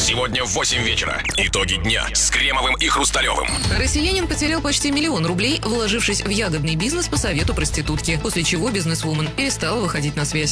Сегодня в 8 вечера. Итоги дня с Кремовым и Хрусталевым. Россиянин потерял почти 1 000 000 рублей, вложившись в ягодный бизнес по совету проститутки, после чего бизнесвумен перестала выходить на связь.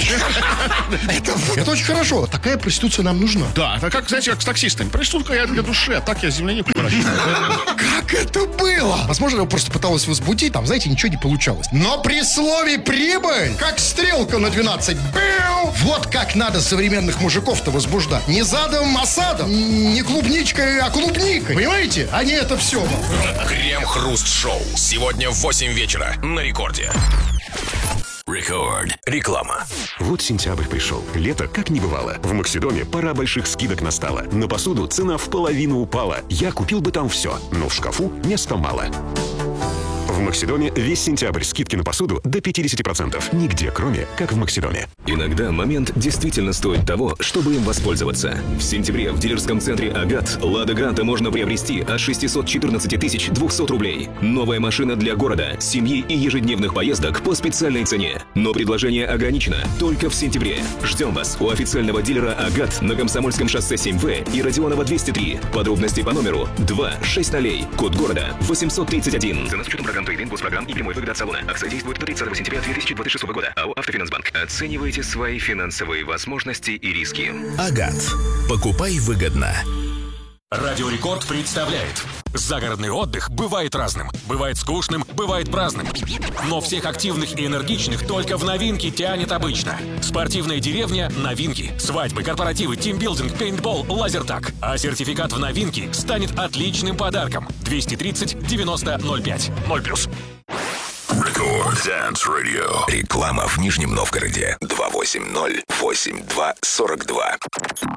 Это очень хорошо. Такая проституция нам нужна. Да, это как, знаете, как с таксистами. Проститутка я для души, а так я землянику выращиваю. Как это было? Возможно, его просто пыталась возбудить, там, знаете, ничего не получалось. Но при слове «прибыль», как стрелка на 12, бэу, вот как надо современных мужиков-то возбуждать. Не задом, а садом. Не клубничкой, а клубникой. Понимаете? А не это все. Крем-хруст-шоу. Сегодня в 8 вечера на Рекорде. Рекорд. Реклама. Вот сентябрь пришел. Лето как не бывало. В Максидоме пора больших скидок настала. На посуду цена в половину упала. Я купил бы там все, но в шкафу места мало. В Максидоме весь сентябрь скидки на посуду до 50%. Нигде, кроме как в Максидоме. Иногда момент действительно стоит того, чтобы им воспользоваться. В сентябре в дилерском центре «Агат» «Лада Гранта» можно приобрести от 614 200 рублей. Новая машина для города, семьи и ежедневных поездок по специальной цене. Но предложение ограничено только в сентябре. Ждем вас у официального дилера «Агат» на Комсомольском шоссе 7В и Родионова 203. Подробности по номеру 260, код города 831. Цена с учетом программ «Трейдинг», госпрограмм и прямой выгоды от салона. Акция действует до 30 сентября 2026 года. АО «Автофинансбанк». Оценивайте свои финансовые возможности и риски. Агат. Покупай выгодно. Радио Рекорд представляет. Загородный отдых бывает разным. Бывает скучным, бывает праздным. Но всех активных и энергичных только в новинки тянет обычно. Спортивная деревня – новинки. Свадьбы, корпоративы, тимбилдинг, пейнтбол, лазертаг. А сертификат в новинки станет отличным подарком. 230 90 05. 0+. Рекорд Dance Radio. Реклама в Нижнем Новгороде. 280-82-42.